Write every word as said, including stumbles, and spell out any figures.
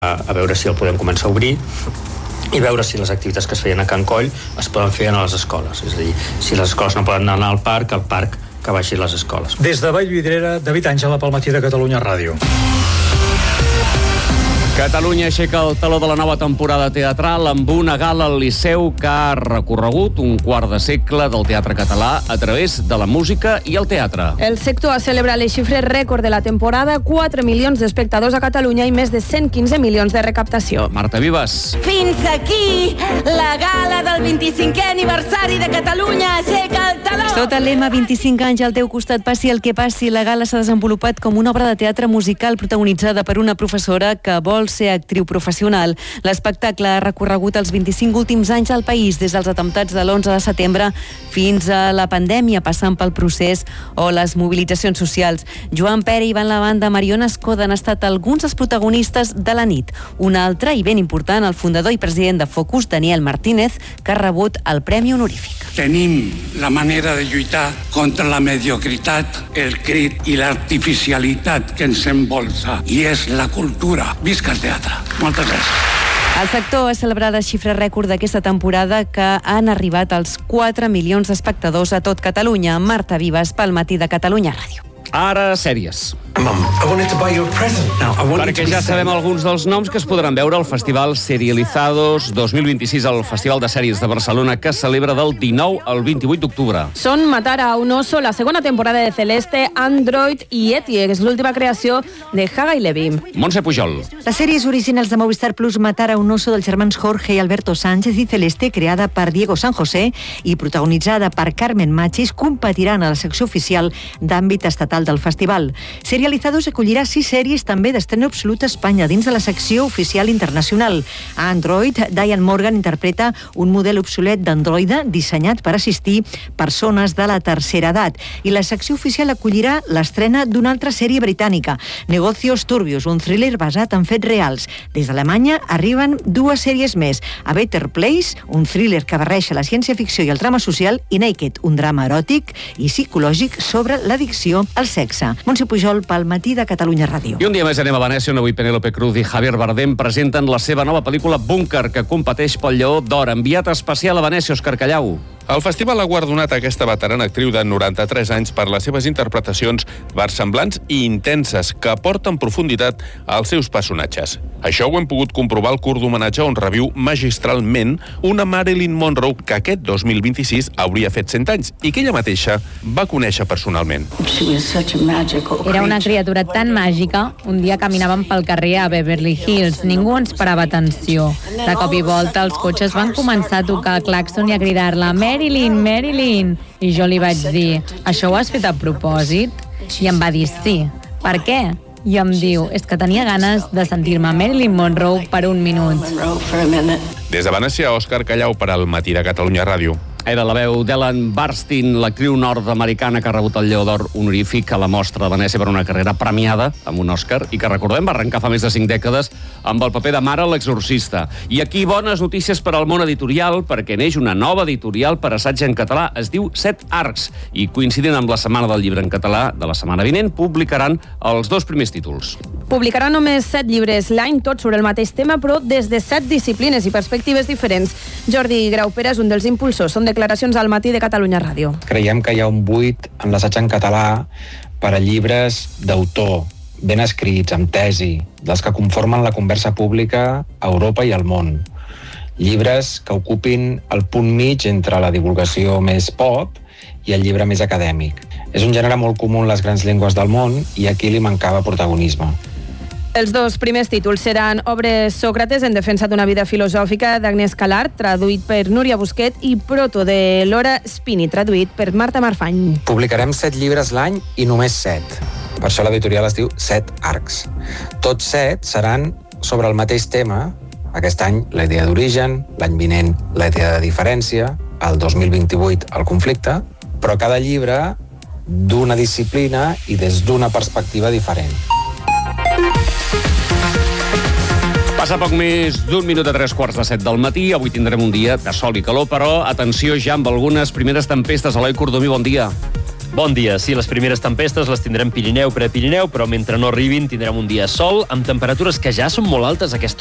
a veure si el podem començar a obrir i veure si les activitats que es feien a Can Coll es poden fer a les escoles. És a dir, si les escoles no poden anar al parc, al parc que vagi a les escoles. Des de Vallvidrera, David Àngela pel Matí de Catalunya Ràdio. Catalunya aixeca el taló de la nova temporada teatral amb una gala al Liceu que ha recorregut un quart de segle del teatre català a través de la música i el teatre. El sector ha celebrat les xifres rècord de la temporada, quatre milions d'espectadors a Catalunya i més de cent quinze milions de recaptació. Marta Vives. Fins aquí la gala del vint-i-cinquè aniversari de Catalunya aixeca el taló. Sota el lema vint-i-cinc anys al teu costat, passi el que passi, la gala s'ha desenvolupat com una obra de teatre musical protagonitzada per una professora que vol ser actriu professional. L'espectacle ha recorregut els vint-i-cinc últims anys al país, des dels atemptats de l'onze de setembre fins a la pandèmia, passant pel procés o les mobilitzacions socials. Joan Pere i Ivan Lavanda, Mariona Escoda han estat alguns dels protagonistes de la nit. Un altre, i ben important, el fundador i president de Focus, Daniel Martínez, que ha rebut el Premi Honorífic. Tenim la manera de lluitar contra la mediocritat, el crit i l'artificialitat que ens envolta, i és la cultura. Visca el teatre. Moltes gràcies. El sector ha celebrat les xifres rècord d'aquesta temporada que han arribat als quatre milions d'espectadors a tot Catalunya. Marta Vives, pel Matí de Catalunya Ràdio. Ara, sèries. Mom, I wanted to buy you a present. Now, I want Perquè ja sabem alguns dels noms que es podran veure al Festival Serializados dos mil vint-i-sis, al Festival de Sèries de Barcelona, que es celebra del dinou al vint-i-vuit d'octubre. Són Matar a un oso, la segona temporada de Celeste, Android i Eti, que és l'última creació de Haga i Levi. Montse Pujol. Les sèries originals de Movistar Plus, Matar a un oso, dels germans Jorge i Alberto Sánchez, i Celeste, creada per Diego San José i protagonitzada per Carmen Machis, competiran a la secció oficial d'àmbit estatal del festival. Serializados acollirà sis sèries també d'estreno absolut a Espanya dins de la secció oficial internacional. A Android, Diane Morgan interpreta un model obsolet d'androide dissenyat per assistir persones de la tercera edat. I la secció oficial acollirà l'estrena d'una altra sèrie britànica, Negocios Turbios, un thriller basat en fets reals. Des d'Alemanya arriben dues sèries més, A Better Place, un thriller que barreja la ciència-ficció i el drama social, i Naked, un drama eròtic i psicològic sobre l'addicció al sexe. Montse Pujol, pel Matí de Catalunya Ràdio. I un dia més anem a Venècia, on avui Penélope Cruz i Javier Bardem presenten la seva nova pel·lícula Búnquer, que competeix pel Lleó d'Or. Enviat especial a Venècia, Òscar Callau. El festival ha guardonat aquesta veterana actriu de noranta-tres anys per les seves interpretacions versemblants i intenses que aporten profunditat als seus personatges. Això ho hem pogut comprovar al curt d'homenatge on reviu magistralment una Marilyn Monroe que aquest dos mil vint-i-sis hauria fet cent anys i que ella mateixa va conèixer personalment. Era una criatura tan màgica. Un dia caminàvem pel carrer a Beverly Hills. Ningú ens parava atenció. De cop i volta els cotxes van començar a tocar el clàxon i a cridar-la Marilyn, Marilyn. I jo li vaig dir, això ho has fet a propòsit? I em va dir sí. Per què? I em diu, és que tenia ganes de sentir-me Marilyn Monroe per un minut. Des de Venècia, Òscar Callau per al Matí de Catalunya Ràdio. Era la veu d'Ellen Burstyn, l'actriu nord-americana que ha rebut el Lleó d'Or honorífic a la Mostra de Venècia per una carrera premiada amb un Òscar i que, recordem, va arrencar fa més de cinc dècades amb el paper de Mare l'exorcista. I aquí bones notícies per al món editorial, perquè neix una nova editorial per assaig en català. Es diu Set Arcs i, coincidint amb la Setmana del Llibre en Català de la setmana vinent, publicaran els dos primers títols. Publicaran només set llibres l'any, tots sobre el mateix tema, però des de set disciplines i perspectives diferents. Jordi Graupera és un dels impulsors. Són declaracions al Matí de Catalunya Ràdio. Creiem que hi ha un buit en l'assaig en català per a llibres d'autor, ben escrits, amb tesi, dels que conformen la conversa pública a Europa i al món. Llibres que ocupin el punt mig entre la divulgació més pop i el llibre més acadèmic. És un gènere molt comú en les grans llengües del món i aquí li mancava protagonisme. Els dos primers títols seran Obres Sòcrates en defensa d'una vida filosòfica d'Agnès Calart, traduït per Núria Busquet, i Proto de Laura Spini, traduït per Marta Marfany. Publicarem set llibres l'any i només set. Per això l'editorial es diu Set Arcs. Tots set seran sobre el mateix tema. Aquest any la idea d'origen, l'any vinent la idea de diferència, el dos mil vint-i-vuit el conflicte, però cada llibre d'una disciplina i des d'una perspectiva diferent. Passa poc més d'un minut a tres quarts de set del matí. Avui tindrem un dia de sol i calor, però atenció ja amb algunes primeres tempestes. Eloi Cordomí, bon dia. Bon dia. Sí, les primeres tempestes les tindrem Pirineu, Prepirineu, però mentre no arribin tindrem un dia sol, amb temperatures que ja són molt altes a aquesta